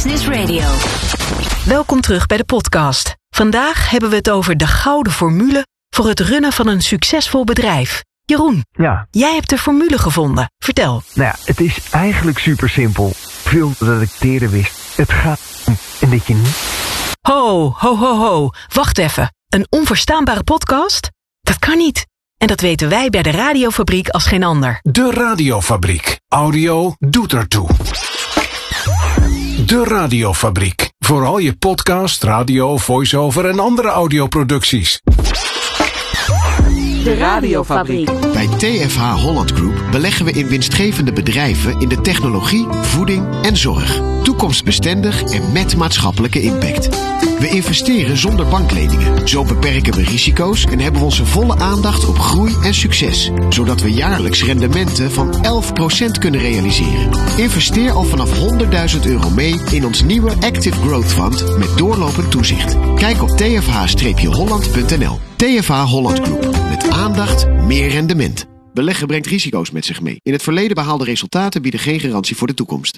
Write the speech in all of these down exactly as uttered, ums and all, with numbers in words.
Business Radio. Welkom terug bij de podcast. Vandaag hebben we het over de gouden formule voor het runnen van een succesvol bedrijf. Jeroen, ja. Jij hebt de formule gevonden. Vertel. Nou ja, het is eigenlijk super simpel. Veel dat ik eerder wist. Het gaat om en dat je niet... Ho, ho, ho, ho. Wacht even. Een onverstaanbare podcast? Dat kan niet. En dat weten wij bij de Radiofabriek als geen ander. De Radiofabriek. Audio doet ertoe. De Radiofabriek. Voor al je podcast, radio, voice-over en andere audioproducties. De Radiofabriek. Bij T F H Holland Group beleggen we in winstgevende bedrijven in de technologie, voeding en zorg. Toekomstbestendig en met maatschappelijke impact. We investeren zonder bankleningen. Zo beperken we risico's en hebben we onze volle aandacht op groei en succes. Zodat we jaarlijks rendementen van elf procent kunnen realiseren. Investeer al vanaf honderdduizend euro mee in ons nieuwe Active Growth Fund met doorlopend toezicht. Kijk op t f h holland punt n l. T F H Holland Group. Met aandacht, meer rendement. Beleggen brengt risico's met zich mee. In het verleden behaalde resultaten bieden geen garantie voor de toekomst.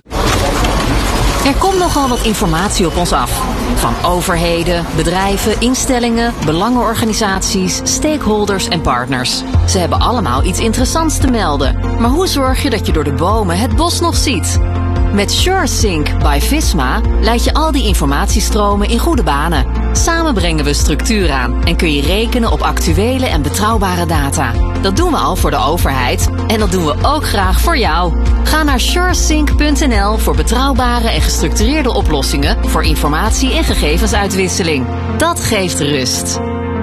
Er komt nogal wat informatie op ons af. Van overheden, bedrijven, instellingen, belangenorganisaties, stakeholders en partners. Ze hebben allemaal iets interessants te melden. Maar hoe zorg je dat je door de bomen het bos nog ziet? Met SureSync by Visma leid je al die informatiestromen in goede banen. Samen brengen we structuur aan en kun je rekenen op actuele en betrouwbare data. Dat doen we al voor de overheid en dat doen we ook graag voor jou. Ga naar suresync punt n l voor betrouwbare en gestructureerde oplossingen voor informatie- en gegevensuitwisseling. Dat geeft rust.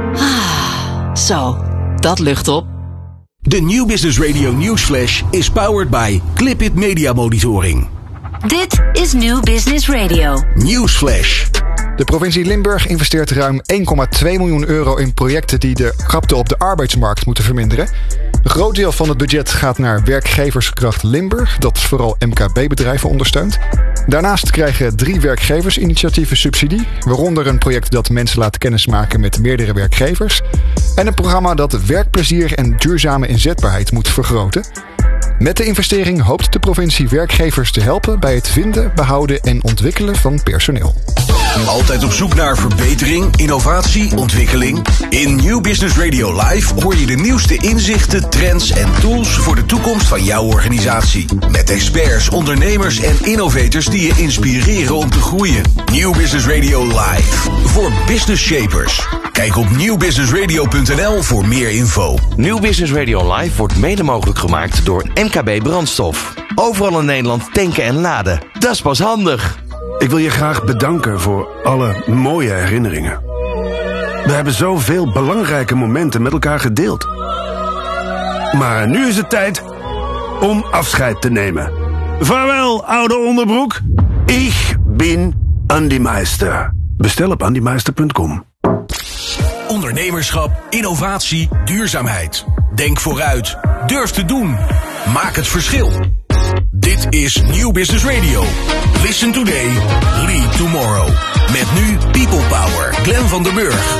Ah, zo, dat lucht op. De New Business Radio Newsflash is powered by Clipit Media Monitoring. Dit is New Business Radio. Newsflash. De provincie Limburg investeert ruim één komma twee miljoen euro in projecten die de krapte op de arbeidsmarkt moeten verminderen. Een groot deel van het budget gaat naar Werkgeverskracht Limburg, dat vooral M K B-bedrijven ondersteunt. Daarnaast krijgen drie werkgeversinitiatieven subsidie, waaronder een project dat mensen laat kennismaken met meerdere werkgevers en een programma dat werkplezier en duurzame inzetbaarheid moet vergroten. Met de investering hoopt de provincie werkgevers te helpen bij het vinden, behouden en ontwikkelen van personeel. Altijd op zoek naar verbetering, innovatie, ontwikkeling? In New Business Radio Live hoor je de nieuwste inzichten, trends en tools voor de toekomst van jouw organisatie. Met experts, ondernemers en innovators die je inspireren om te groeien. New Business Radio Live. Voor business shapers. Kijk op nieuw business radio punt n l voor meer info. New Business Radio Live wordt mede mogelijk gemaakt door M K B Brandstof. Overal in Nederland tanken en laden. Dat is pas handig. Ik wil je graag bedanken voor alle mooie herinneringen. We hebben zoveel belangrijke momenten met elkaar gedeeld. Maar nu is het tijd om afscheid te nemen. Vaarwel, oude onderbroek. Ik ben Andy Meister. Bestel op andy meister punt com. Ondernemerschap, innovatie, duurzaamheid. Denk vooruit. Durf te doen. Maak het verschil. Dit is New Business Radio. Listen today, lead tomorrow. Met nu People Power, Glenn van der Burg.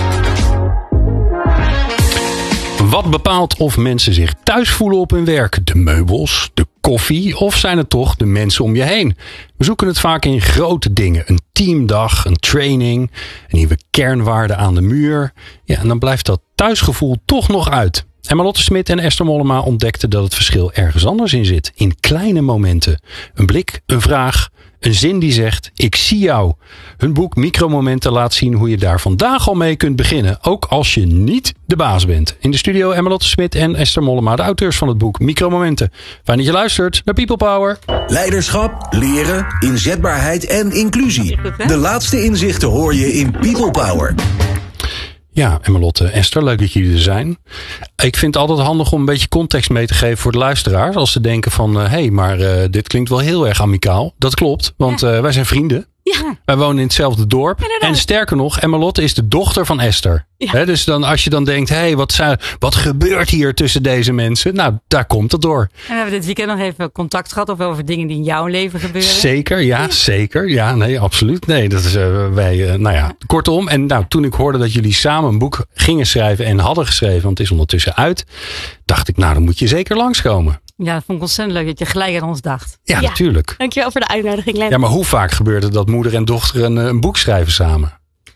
Wat bepaalt of mensen zich thuis voelen op hun werk? De meubels, de koffie of zijn het toch de mensen om je heen? We zoeken het vaak in grote dingen. Een teamdag, een training, een nieuwe kernwaarde aan de muur. Ja, en dan blijft dat thuisgevoel toch nog uit. Emma Lotte Smit en Esther Mollema ontdekten dat het verschil ergens anders in zit. In kleine momenten. Een blik, een vraag, een zin die zegt, ik zie jou. Hun boek Micromomenten laat zien hoe je daar vandaag al mee kunt beginnen. Ook als je niet de baas bent. In de studio Emma Lotte Smit en Esther Mollema, de auteurs van het boek Micromomenten. Fijn dat je luistert naar People Power. Leiderschap, leren, inzetbaarheid en inclusie. De laatste inzichten hoor je in People Power. Ja, Emma Lotte, Esther, leuk dat jullie er zijn. Ik vind het altijd handig om een beetje context mee te geven voor de luisteraars. Als ze denken van, hé, uh, hey, maar uh, dit klinkt wel heel erg amicaal. Dat klopt, want uh, wij zijn vrienden. Ja. Wij wonen in hetzelfde dorp. Inderdaad. En sterker nog, Emma Lotte is de dochter van Esther. Ja. He, dus dan, als je dan denkt, hé, hey, wat, zijn, wat gebeurt hier tussen deze mensen? Nou, daar komt het door. En we hebben dit weekend nog even contact gehad over, over dingen die in jouw leven gebeuren. Zeker, ja, ja. zeker. Ja, nee, absoluut. Nee, dat is uh, wij, uh, nou ja, kortom. En nou, toen ik hoorde dat jullie samen een boek gingen schrijven en hadden geschreven, want het is ondertussen uit, dacht ik, nou, dan moet je zeker langskomen. Ja, dat vond ik ontzettend leuk dat je gelijk aan ons dacht. Ja, ja, natuurlijk. Dankjewel voor de uitnodiging, Len. Ja, maar hoe vaak gebeurt het dat moeder en dochter een, een boek schrijven samen?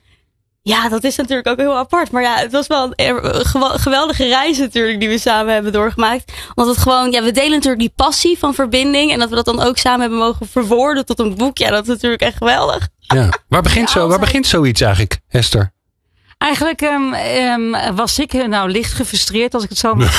Ja, dat is natuurlijk ook heel apart. Maar ja, het was wel een geweldige reis natuurlijk die we samen hebben doorgemaakt. Want het gewoon, ja, we delen natuurlijk die passie van verbinding. En dat we dat dan ook samen hebben mogen verwoorden tot een boek. Ja, dat is natuurlijk echt geweldig. Ja. Waar begint, zo, waar begint zoiets eigenlijk, Esther? Eigenlijk um, um, was ik nou licht gefrustreerd, als ik het zo mag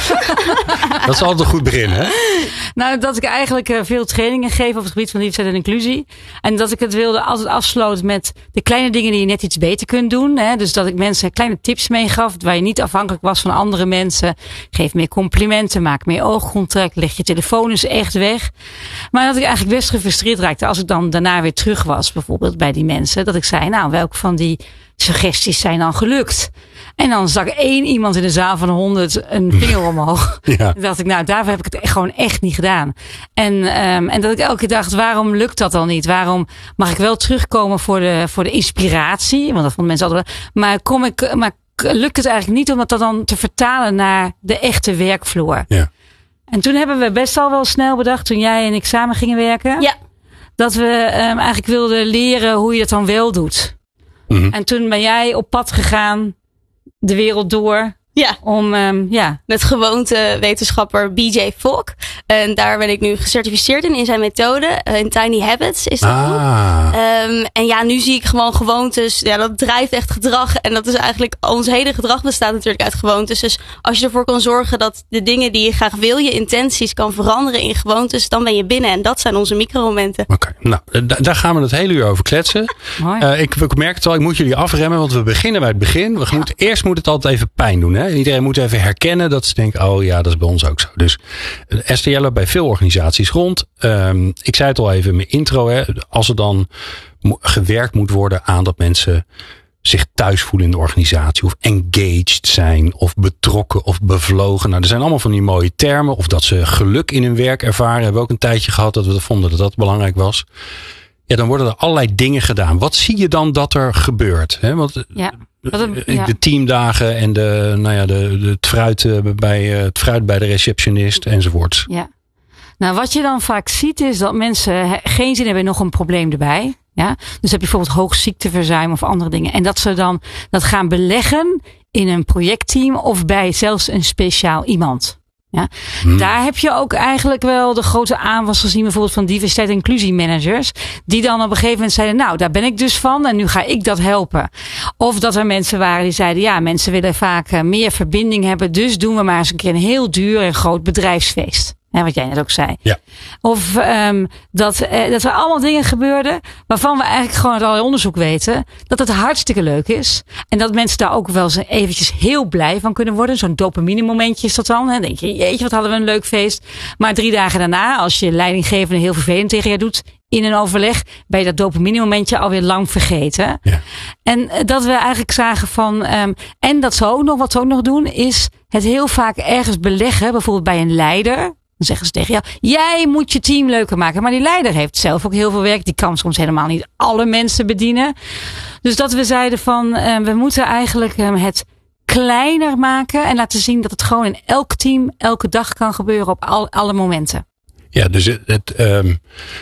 zeggen. Dat is altijd een goed begin, hè? Nou, dat ik eigenlijk uh, veel trainingen geef op het gebied van diversiteit en inclusie. En dat ik het wilde altijd afsloten met de kleine dingen die je net iets beter kunt doen. Hè? Dus dat ik mensen kleine tips meegaf, waar je niet afhankelijk was van andere mensen. Geef meer complimenten, maak meer oogcontact, leg je telefoon eens echt weg. Maar dat ik eigenlijk best gefrustreerd raakte als ik dan daarna weer terug was, bijvoorbeeld bij die mensen. Dat ik zei, nou, welke van die suggesties zijn dan gelukt? En dan zag één iemand in de zaal van honderd een vinger omhoog. Ja. Dan dacht ik, nou, daarvoor heb ik het gewoon echt niet gedaan. En, um, en dat ik elke keer dacht, waarom lukt dat dan niet? Waarom mag ik wel terugkomen voor de, voor de inspiratie? Want dat vonden mensen altijd wel. Maar, kom ik, maar lukt het eigenlijk niet om dat dan te vertalen naar de echte werkvloer? Ja. En toen hebben we best al wel snel bedacht, toen jij en ik samen gingen werken. Ja. Dat we um, eigenlijk wilden leren hoe je dat dan wel doet. Mm-hmm. En toen ben jij op pad gegaan, de wereld door. Ja. Om, um, ja. Met gewoontewetenschapper B J Fogg. En daar ben ik nu gecertificeerd in, in zijn methode. Uh, in Tiny Habits is dat. Ah. Um, en ja, nu zie ik gewoon gewoontes. Ja, dat drijft echt gedrag. En dat is eigenlijk, ons hele gedrag bestaat natuurlijk uit gewoontes. Dus als je ervoor kan zorgen dat de dingen die je graag wil, je intenties kan veranderen in gewoontes, dan ben je binnen. En dat zijn onze micromomenten. Oké, okay. Nou, d- daar gaan we het hele uur over kletsen. uh, ik, ik merk het al, ik moet jullie afremmen, want we beginnen bij het begin. We ja. moeten, eerst moet het altijd even pijn doen, hè? Iedereen moet even herkennen dat ze denken, oh ja, dat is bij ons ook zo. Dus Esther, jij loopt bij veel organisaties rond. Um, ik zei het al even in mijn intro. Hè, als er dan mo- gewerkt moet worden aan dat mensen zich thuis voelen in de organisatie. Of engaged zijn. Of betrokken of bevlogen. Nou, er zijn allemaal van die mooie termen. Of dat ze geluk in hun werk ervaren. Hebben we ook een tijdje gehad dat we vonden dat dat belangrijk was. Ja, dan worden er allerlei dingen gedaan. Wat zie je dan dat er gebeurt? Hè? Want ja. De, ja. de teamdagen en de, nou ja, de, de, het, fruit bij, het fruit bij de receptionist enzovoorts. Ja. Nou, wat je dan vaak ziet is dat mensen geen zin hebben in nog een probleem erbij. Ja? Dus heb je bijvoorbeeld hoog ziekteverzuim of andere dingen. En dat ze dan dat gaan beleggen in een projectteam of bij zelfs een speciaal iemand. Ja, hmm. Daar heb je ook eigenlijk wel de grote aanwas gezien, bijvoorbeeld van diversiteit en inclusie managers, die dan op een gegeven moment zeiden, nou, daar ben ik dus van en nu ga ik dat helpen. Of dat er mensen waren die zeiden, ja, mensen willen vaak uh, meer verbinding hebben, dus doen we maar eens een keer een heel duur en groot bedrijfsfeest. Hè, wat jij net ook zei. Ja. Of um, dat, uh, dat er allemaal dingen gebeurden waarvan we eigenlijk gewoon uit allerlei onderzoek weten dat het hartstikke leuk is. En dat mensen daar ook wel eens eventjes heel blij van kunnen worden. Zo'n dopamine momentje is dat dan. Dan denk je, jeetje, wat hadden we een leuk feest. Maar drie dagen daarna, als je leidinggevende heel vervelend tegen je doet in een overleg, ben je dat dopamine momentje alweer lang vergeten. Ja. En dat we eigenlijk zagen van, um, en dat ze ook nog, wat ze ook nog doen, is het heel vaak ergens beleggen, bijvoorbeeld bij een leider. Dan zeggen ze tegen jou, jij moet je team leuker maken. Maar die leider heeft zelf ook heel veel werk. Die kan soms helemaal niet alle mensen bedienen. Dus dat we zeiden van, uh, we moeten eigenlijk um, het kleiner maken. En laten zien dat het gewoon in elk team, elke dag kan gebeuren op al, alle momenten. Ja, dus het, het, um,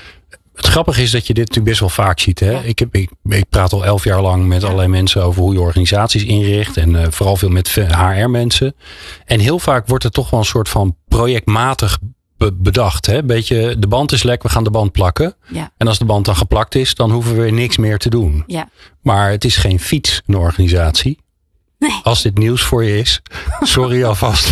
het grappige is dat je dit natuurlijk best wel vaak ziet. Hè? Ja. Ik, heb, ik, ik praat al elf jaar lang met allerlei mensen over hoe je organisaties inricht. En uh, vooral veel met H R mensen. En heel vaak wordt er toch wel een soort van projectmatig be- bedacht. Hè? Beetje, de band is lek, we gaan de band plakken. Ja. En als de band dan geplakt is, dan hoeven we weer niks meer te doen. Ja. Maar het is geen fiets, een organisatie. Nee. Als dit nieuws voor je is, sorry alvast.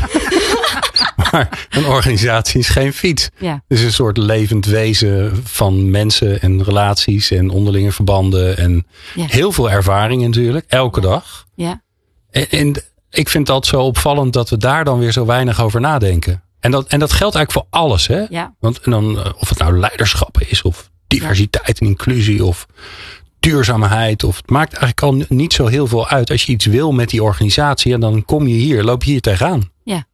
Maar een organisatie is geen fiets. Ja. Het is een soort levend wezen van mensen en relaties en onderlinge verbanden. En ja. heel veel ervaring natuurlijk, elke dag. Ja. En, en ik vind dat zo opvallend dat we daar dan weer zo weinig over nadenken. En dat, en dat geldt eigenlijk voor alles. Hè? Ja. Want en dan, of het nou leiderschap is of diversiteit en inclusie of duurzaamheid. Of het maakt eigenlijk al niet zo heel veel uit. Als je iets wil met die organisatie, en dan kom je hier, loop je hier tegenaan. Ja.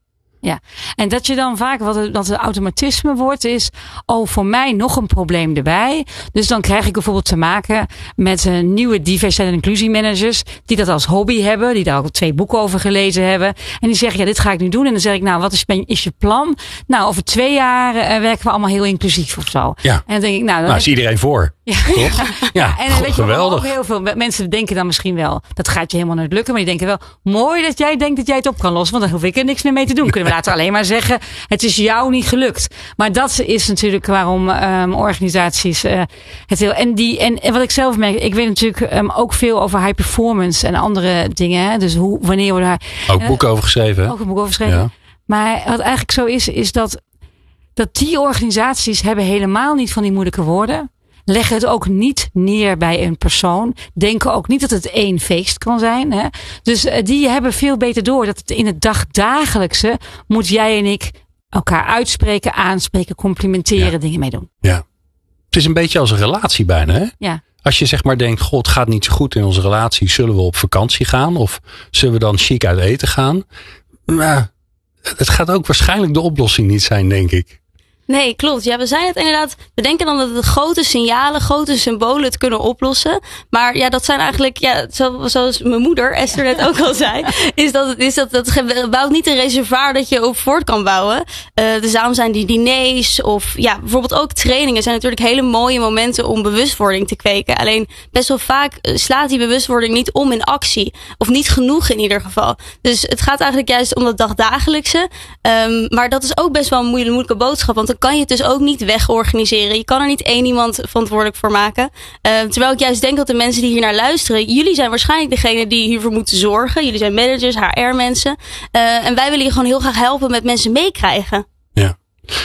Ja, en dat je dan vaak, wat het, wat het automatisme wordt, is, oh, voor mij nog een probleem erbij. Dus dan krijg ik bijvoorbeeld te maken met uh, nieuwe diversiteit en inclusie managers, die dat als hobby hebben, die daar ook twee boeken over gelezen hebben. En die zeggen, ja, dit ga ik nu doen. En dan zeg ik, nou, wat is, is je plan? Nou, over twee jaar uh, werken we allemaal heel inclusief of zo. Ja. En dan denk ik, nou, dan nou is iedereen voor. Ja, toch? ja, ja, en dan weet je geweldig. ook heel veel mensen denken dan misschien wel, dat gaat je helemaal nooit lukken. Maar die denken wel, mooi dat jij denkt dat jij het op kan lossen, want dan hoef ik er niks meer mee te doen. Kunnen we later alleen maar zeggen, het is jou niet gelukt. Maar dat is natuurlijk waarom um, organisaties uh, het heel... En, die, en, en wat ik zelf merk, ik weet natuurlijk um, ook veel over high performance en andere dingen. Hè? Dus hoe, wanneer we daar... Ook boek over geschreven. Hè? Ook een boek over geschreven. Ja. Maar wat eigenlijk zo is, is dat, dat die organisaties hebben helemaal niet van die moeilijke woorden. Leggen het ook niet neer bij een persoon. Denken ook niet dat het één feest kan zijn. Hè? Dus uh, die hebben veel beter door dat het in het dagdagelijkse moet jij en ik elkaar uitspreken, aanspreken, complimenteren, ja. dingen mee doen. Ja. Het is een beetje als een relatie bijna, hè? Ja. Als je zeg maar denkt, god, het gaat niet zo goed in onze relatie. Zullen we op vakantie gaan? Of zullen we dan chic uit eten gaan? Maar het gaat ook waarschijnlijk de oplossing niet zijn, denk ik. Nee, klopt. Ja, we zijn het inderdaad. We denken dan dat het grote signalen, grote symbolen het kunnen oplossen. Maar ja, dat zijn eigenlijk, ja, zoals mijn moeder, Esther net ook al zei, is dat het is dat, dat bouwt niet een reservoir dat je op voort kan bouwen. Uh, dus daarom zijn die diners of ja, bijvoorbeeld ook trainingen zijn natuurlijk hele mooie momenten om bewustwording te kweken. Alleen best wel vaak slaat die bewustwording niet om in actie. Of niet genoeg in ieder geval. Dus het gaat eigenlijk juist om dat dagdagelijkse. Um, maar dat is ook best wel een moeilijke, moeilijke boodschap. Want kan je het dus ook niet wegorganiseren. Je kan er niet één iemand verantwoordelijk voor maken. Uh, terwijl ik juist denk dat de mensen die hier naar luisteren, jullie zijn waarschijnlijk degene die hiervoor moeten zorgen. Jullie zijn managers, H R-mensen. Uh, en wij willen je gewoon heel graag helpen met mensen meekrijgen. Ja.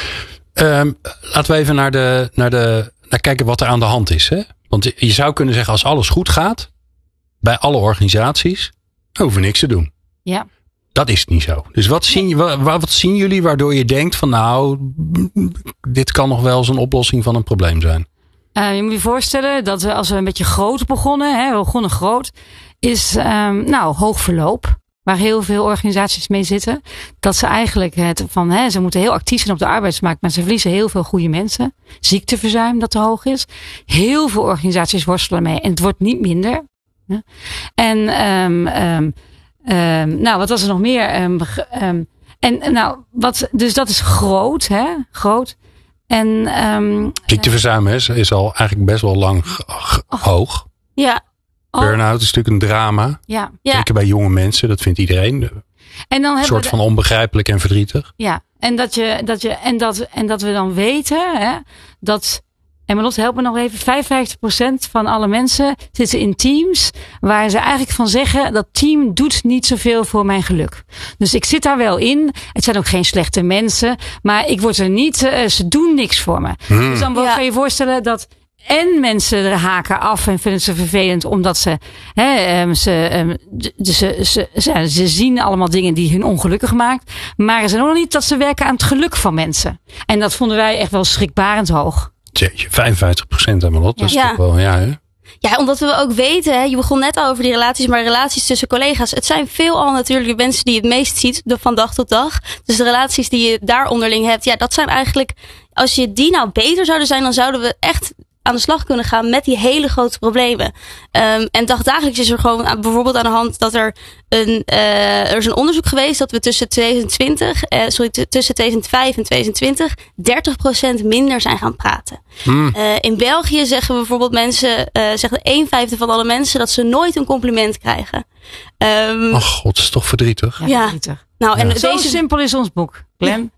Um, laten we even naar, de, naar, de, naar kijken wat er aan de hand is. Hè? Want je zou kunnen zeggen, als alles goed gaat, bij alle organisaties, hoeven we niks te doen. Ja. Dat is niet zo. Dus wat zien, wat, wat zien jullie waardoor je denkt van nou, dit kan nog wel eens een oplossing van een probleem zijn? Uh, je moet je voorstellen dat we als we een beetje groot begonnen, hè, we begonnen groot, is um, nou hoog verloop. Waar heel veel organisaties mee zitten. Dat ze eigenlijk het van, hè, ze moeten heel actief zijn op de arbeidsmarkt, maar ze verliezen heel veel goede mensen. Ziekteverzuim dat te hoog is. Heel veel organisaties worstelen mee en het wordt niet minder. En um, um, Um, nou, wat was er nog meer? Um, um, en nou, wat, dus dat is groot, hè? Groot. En um, ziekteverzuim is, is al eigenlijk best wel lang g- g- oh. hoog. Ja. Oh. Burn-out is natuurlijk een drama. Ja. Zeker bij jonge mensen, dat vindt iedereen. En dan een soort we van onbegrijpelijk en verdrietig. Ja. En dat je, dat je, en dat, en dat we dan weten, hè, dat. En Marlotte, help me nog even. vijfenvijftig procent van alle mensen zitten in teams waar ze eigenlijk van zeggen, dat team doet niet zoveel voor mijn geluk. Dus ik zit daar wel in. Het zijn ook geen slechte mensen. Maar ik word er niet, uh, ze doen niks voor me. Hmm. Dus dan ja. kan je voorstellen dat en mensen er haken af en vinden ze vervelend omdat ze, hè, um, ze, um, de, ze, ze, ze, ze zien allemaal dingen die hun ongelukkig maakt. Maar ze doen nog niet dat ze werken aan het geluk van mensen. En dat vonden wij echt wel schrikbarend hoog. Jeetje, vijfenvijftig procent helemaal op. Dat is ja. toch wel, ja hè? Ja, omdat we ook weten, hè, je begon net al over die relaties, maar relaties tussen collega's. Het zijn veelal natuurlijk de mensen die je het meest ziet van dag tot dag. Dus de relaties die je daar onderling hebt, ja, dat zijn eigenlijk, als je die nou beter zouden zijn, dan zouden we echt aan de slag kunnen gaan met die hele grote problemen. Um, en dagdagelijks is er gewoon aan, bijvoorbeeld aan de hand dat er een, uh, er is een onderzoek geweest dat we tussen twintig twintig, uh, sorry, t- tussen tweeduizend vijf en twintig twintig dertig procent minder zijn gaan praten. Hmm. Uh, in België zeggen bijvoorbeeld mensen, uh, zeggen een vijfde van alle mensen dat ze nooit een compliment krijgen. Um, Ach god, dat is toch verdrietig. Ja, ja. verdrietig. Nou, en ja. deze... Zo simpel is ons boek, Glenn.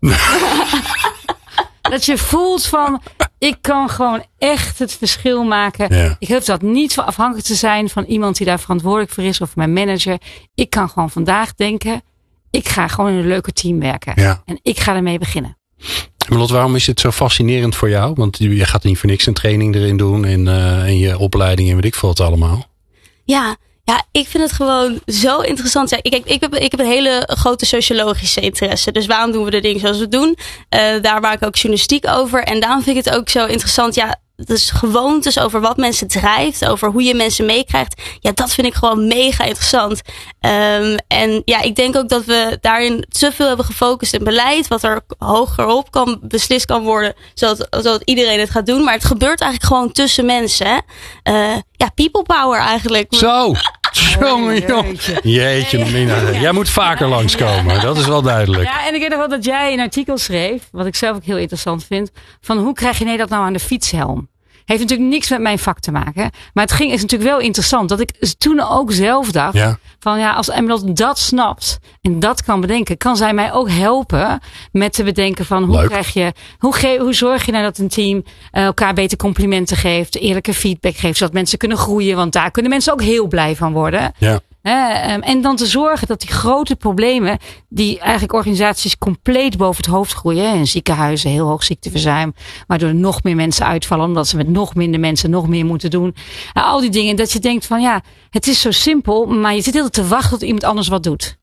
Dat je voelt van, ik kan gewoon echt het verschil maken. Ja. Ik hoef dat niet afhankelijk te zijn van iemand die daar verantwoordelijk voor is of mijn manager. Ik kan gewoon vandaag denken, ik ga gewoon in een leuke team werken. Ja. En ik ga ermee beginnen. Marlotte, waarom is het zo fascinerend voor jou? Want je gaat niet voor niks een training erin doen en, uh, en je opleiding en weet ik veel wat allemaal. Ja. Ja, ik vind het gewoon zo interessant. Ja, ik, ik, heb, ik heb een hele grote sociologische interesse. Dus waarom doen we de dingen zoals we doen? Uh, daar maak ik ook journalistiek over. En daarom vind ik het ook zo interessant. Ja, dus gewoontes over wat mensen drijft, over hoe je mensen meekrijgt. Ja, dat vind ik gewoon mega interessant. Um, en ja, ik denk ook dat we daarin te veel hebben gefocust in beleid, wat er hoger op kan beslist kan worden, zodat, zodat iedereen het gaat doen. Maar het gebeurt eigenlijk gewoon tussen mensen. Hè? Uh, ja, people power eigenlijk. Zo! Jongen, jongen. Jeetje, Mina. Jij moet vaker langskomen. Dat is wel duidelijk. Ja, en ik weet nog wel dat jij een artikel schreef, wat ik zelf ook heel interessant vind, van hoe krijg je Nederland nou aan de fietshelm? Heeft natuurlijk niks met mijn vak te maken. Maar het ging, is natuurlijk wel interessant. Dat ik toen ook zelf dacht. Ja. Van ja, als Emerald dat snapt. En dat kan bedenken. Kan zij mij ook helpen. Met te bedenken van hoe Leuk. krijg je. Hoe, ge, hoe zorg je nou dat een team uh, elkaar beter complimenten geeft. Eerlijke feedback geeft. Zodat mensen kunnen groeien. Want daar kunnen mensen ook heel blij van worden. Ja. Uh, um, en dan te zorgen dat die grote problemen. Die eigenlijk organisaties compleet boven het hoofd groeien. In ziekenhuizen heel hoog ziekteverzuim. Waardoor er nog meer mensen uitvallen. Omdat ze met nog minder mensen nog meer moeten doen. Uh, al die dingen. Dat je denkt van ja, het is zo simpel. Maar je zit heel te wachten tot iemand anders wat doet.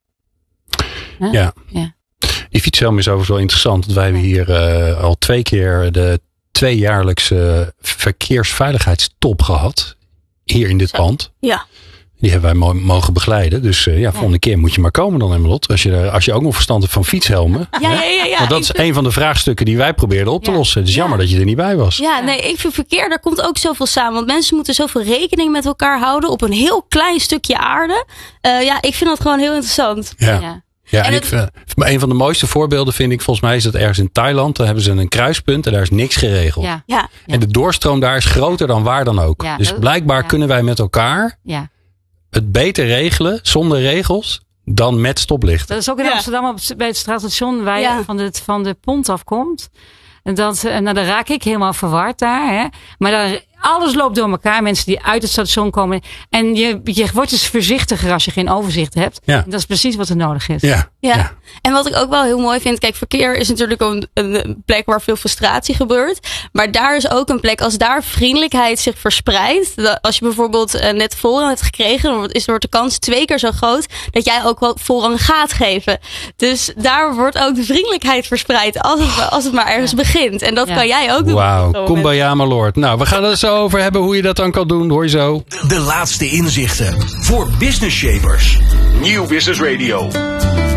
Huh? Ja. ja. Die fietshelm is overigens wel interessant. Want wij hebben hier uh, al twee keer de tweejaarlijkse verkeersveiligheidstop gehad. Hier in dit zo. pand. Ja. Die hebben wij mogen begeleiden. Dus uh, ja, ja, volgende keer moet je maar komen dan, Emerald. Als je, als je ook nog verstand hebt van fietshelmen. Ja, ja, ja, ja. Want dat is ik... een van de vraagstukken die wij probeerden op te ja. lossen. Het is ja. jammer dat je er niet bij was. Ja, nee, ik vind verkeer, daar komt ook zoveel samen. Want mensen moeten zoveel rekening met elkaar houden. Op een heel klein stukje aarde. Uh, ja, ik vind dat gewoon heel interessant. Ja. ja. Ja, en, en ik vind, een van de mooiste voorbeelden vind ik, volgens mij is dat ergens in Thailand. Daar hebben ze een kruispunt en daar is niks geregeld. Ja. Ja. En de doorstroom daar is groter dan waar dan ook. Ja, dus dat, blijkbaar ja. kunnen wij met elkaar ja. het beter regelen zonder regels dan met stoplichten. Dat is ook in ja. Amsterdam op, bij het straatstation waar ja. je van de, van de pont afkomt. En dat, nou, dan raak ik helemaal verward daar. Hè. Maar dan, alles loopt door elkaar. Mensen die uit het station komen. En je, je wordt dus voorzichtiger als je geen overzicht hebt. Ja. En dat is precies wat er nodig is. Ja. Ja. ja. En wat ik ook wel heel mooi vind. Kijk, verkeer is natuurlijk een, een plek waar veel frustratie gebeurt. Maar daar is ook een plek. Als daar vriendelijkheid zich verspreidt. Als je bijvoorbeeld uh, net voorrang hebt gekregen. Dan is, wordt de kans twee keer zo groot. Dat jij ook wel voorrang gaat geven. Dus daar wordt ook de vriendelijkheid verspreid. Als het, als het maar ergens ja. begint. En dat ja. kan jij ook doen. Wauw, kumbaya my lord. Nou, we gaan het zo over hebben hoe je dat dan kan doen. Hoor je zo. De laatste inzichten voor business shapers. Nieuw Business Radio.